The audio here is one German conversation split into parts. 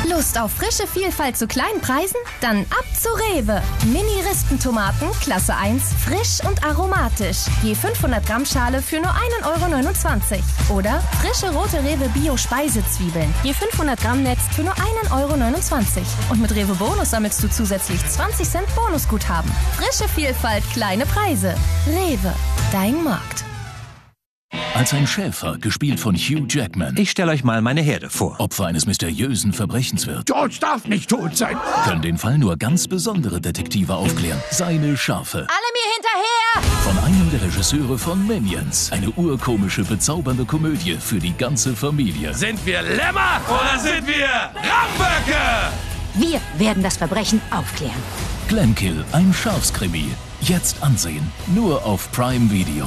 Lust auf frische Vielfalt zu kleinen Preisen? Dann ab zu Rewe. Mini-Ristentomaten, Klasse 1, frisch und aromatisch. Je 500 Gramm Schale für nur 1,29 €. Oder frische rote Rewe Bio-Speisezwiebeln. Je 500 Gramm Netz für nur 1,29 €. Und mit Rewe Bonus sammelst du zusätzlich 20 Cent Bonusguthaben. Frische Vielfalt, kleine Preise. Rewe, dein Markt. Als ein Schäfer, gespielt von Hugh Jackman. Ich stelle euch mal meine Herde vor. Opfer eines mysteriösen Verbrechens wird. George darf nicht tot sein. Können den Fall nur ganz besondere Detektive aufklären. Seine Schafe. Alle mir hinterher! Von einem der Regisseure von Minions. Eine urkomische, bezaubernde Komödie für die ganze Familie. Sind wir Lämmer oder sind wir Ramböcke? Wir werden das Verbrechen aufklären. Glenkill, ein Schafskrimi. Jetzt ansehen. Nur auf Prime Video.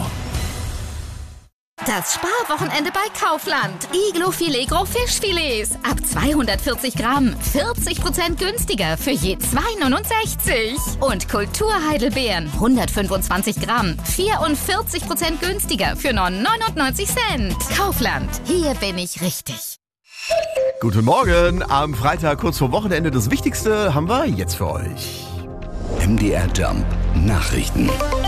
Das Sparwochenende bei Kaufland. Iglo-Filet Gros Fischfilets. Ab 240 Gramm. 40% günstiger für je 2,69. Und Kulturheidelbeeren. 125 Gramm. 44% günstiger für nur 99 Cent. Kaufland. Hier bin ich richtig. Guten Morgen. Am Freitag, kurz vor Wochenende. Das Wichtigste haben wir jetzt für euch. MDR Jump. Nachrichten.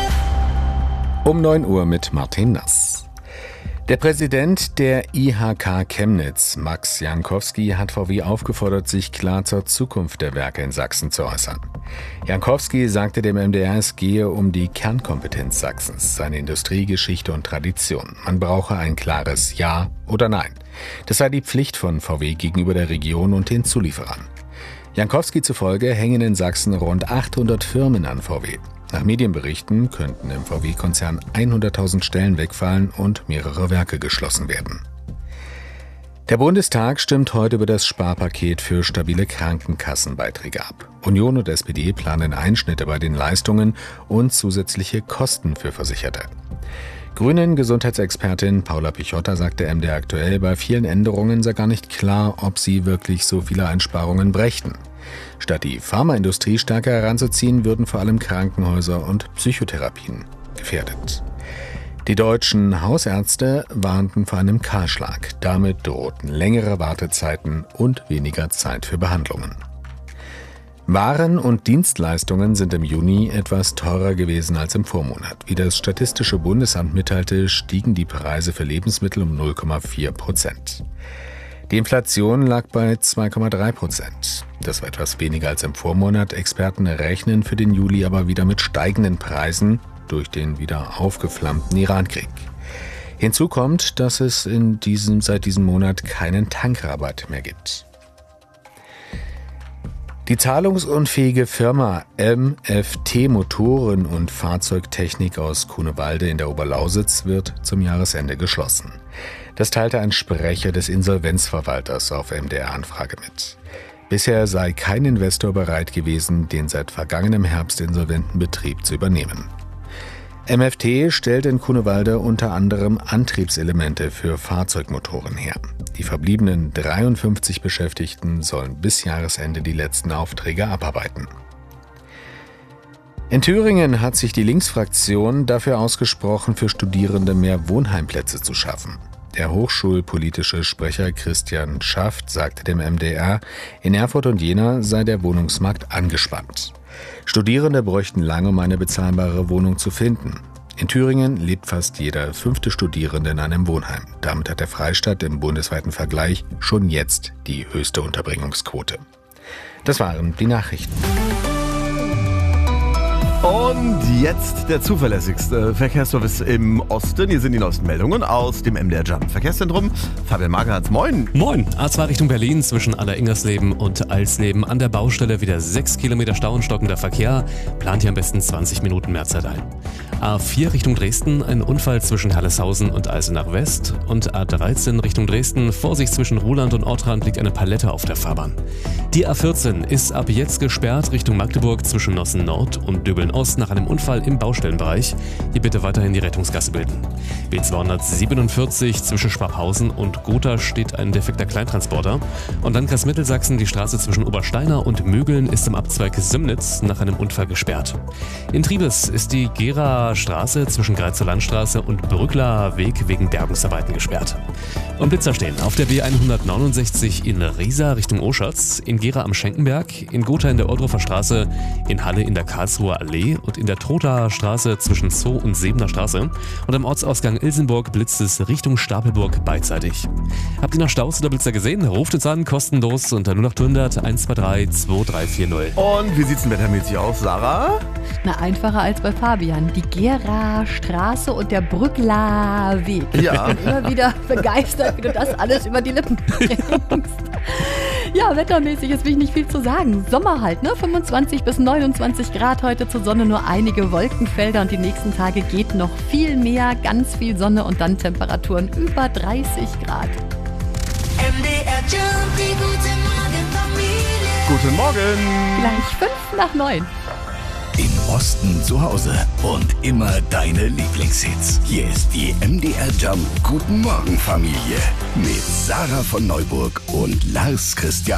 Um 9 Uhr mit Martin Nass. Der Präsident der IHK Chemnitz, Max Jankowski, hat VW aufgefordert, sich klar zur Zukunft der Werke in Sachsen zu äußern. Jankowski sagte dem MDR, es gehe um die Kernkompetenz Sachsens, seine Industrie, Geschichte und Tradition. Man brauche ein klares Ja oder Nein. Das sei die Pflicht von VW gegenüber der Region und den Zulieferern. Jankowski zufolge hängen in Sachsen rund 800 Firmen an VW. Nach Medienberichten könnten im VW-Konzern 100.000 Stellen wegfallen und mehrere Werke geschlossen werden. Der Bundestag stimmt heute über das Sparpaket für stabile Krankenkassenbeiträge ab. Union und SPD planen Einschnitte bei den Leistungen und zusätzliche Kosten für Versicherte. Grünen-Gesundheitsexpertin Paula Pichotta sagte MDR aktuell, bei vielen Änderungen sei gar nicht klar, ob sie wirklich so viele Einsparungen brächten. Statt die Pharmaindustrie stärker heranzuziehen, würden vor allem Krankenhäuser und Psychotherapien gefährdet. Die deutschen Hausärzte warnten vor einem Kahlschlag. Damit drohten längere Wartezeiten und weniger Zeit für Behandlungen. Waren und Dienstleistungen sind im Juni etwas teurer gewesen als im Vormonat. Wie das Statistische Bundesamt mitteilte, stiegen die Preise für Lebensmittel um 0,4%. Die Inflation lag bei 2,3%. Das war etwas weniger als im Vormonat. Experten rechnen für den Juli aber wieder mit steigenden Preisen durch den wieder aufgeflammten Irankrieg. Hinzu kommt, dass es seit diesem Monat keinen Tankrabatt mehr gibt. Die zahlungsunfähige Firma MFT Motoren- und Fahrzeugtechnik aus Grunewalde in der Oberlausitz wird zum Jahresende geschlossen. Das teilte ein Sprecher des Insolvenzverwalters auf MDR-Anfrage mit. Bisher sei kein Investor bereit gewesen, den seit vergangenem Herbst insolventen Betrieb zu übernehmen. MFT stellt in Grunewalde unter anderem Antriebselemente für Fahrzeugmotoren her. Die verbliebenen 53 Beschäftigten sollen bis Jahresende die letzten Aufträge abarbeiten. In Thüringen hat sich die Linksfraktion dafür ausgesprochen, für Studierende mehr Wohnheimplätze zu schaffen. Der hochschulpolitische Sprecher Christian Schaft sagte dem MDR, in Erfurt und Jena sei der Wohnungsmarkt angespannt. Studierende bräuchten lange, um eine bezahlbare Wohnung zu finden. In Thüringen lebt fast jeder 5. Studierende in einem Wohnheim. Damit hat der Freistaat im bundesweiten Vergleich schon jetzt die höchste Unterbringungsquote. Das waren die Nachrichten. Und jetzt der zuverlässigste Verkehrsservice im Osten. Hier sind die neuesten Meldungen aus dem MDR Jump Verkehrszentrum. Fabian Magath, moin. Moin. A2 Richtung Berlin zwischen Aller-Ingersleben und Alsleben an der Baustelle wieder 6 Kilometer Stau und stockender Verkehr. Plant hier am besten 20 Minuten mehr Zeit ein. A4 Richtung Dresden, ein Unfall zwischen Herleshausen und Eisenach West. Und A13 Richtung Dresden, Vorsicht zwischen Ruhland und Ortrand liegt eine Palette auf der Fahrbahn. Die A14 ist ab jetzt gesperrt Richtung Magdeburg zwischen Nossen Nord und Döbeln Ost nach einem Unfall im Baustellenbereich. Hier bitte weiterhin die Rettungsgasse bilden. B247 zwischen Schwabhausen und Gotha steht ein defekter Kleintransporter. Und Landkreis Mittelsachsen, die Straße zwischen Obersteiner und Mögeln ist im Abzweig Simnitz nach einem Unfall gesperrt. In Triebes ist die Gera Trothaer Straße zwischen Greizer Landstraße und Brückler Weg wegen Bergungsarbeiten gesperrt. Und Blitzer stehen auf der B169 in Riesa Richtung Oschatz, in Gera am Schenkenberg, in Gotha in der Ohrdruffer Straße, in Halle in der Karlsruher Allee und in der Trothaer Straße zwischen Zoo und Sebener Straße. Und am Ortsausgang Ilsenburg blitzt es Richtung Stapelburg beidseitig. Habt ihr noch Staus oder Blitzer gesehen? Ruft uns an, kostenlos unter 0800 123 2340. Und wie sieht's denn wettermäßig aus, Sarah? Na, einfacher als bei Fabian. Die Gera Straße und der Brückler Weg. Ja. Ich bin immer wieder begeistert, wie du das alles über die Lippen bringst. Ja, wettermäßig ist wirklich nicht viel zu sagen. Sommer halt, ne? 25 bis 29 Grad heute, zur Sonne nur einige Wolkenfelder und die nächsten Tage geht noch viel mehr, ganz viel Sonne und dann Temperaturen über 30 Grad. MDR Jump, die gute Morgenfamilie. Guten Morgen. Gleich 5:05. Im Osten zu Hause und immer deine Lieblingshits. Hier ist die MDR Jump Guten Morgen Familie mit Sarah von Neuburg und Lars Christian